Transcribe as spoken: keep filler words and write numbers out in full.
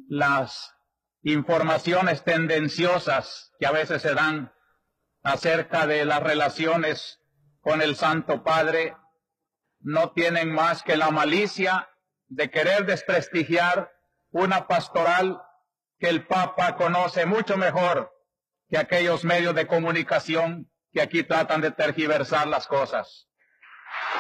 las informaciones tendenciosas que a veces se dan acerca de las relaciones con el Santo Padre no tienen más que la malicia de querer desprestigiar una pastoral que el Papa conoce mucho mejor que aquellos medios de comunicación que aquí tratan de tergiversar las cosas.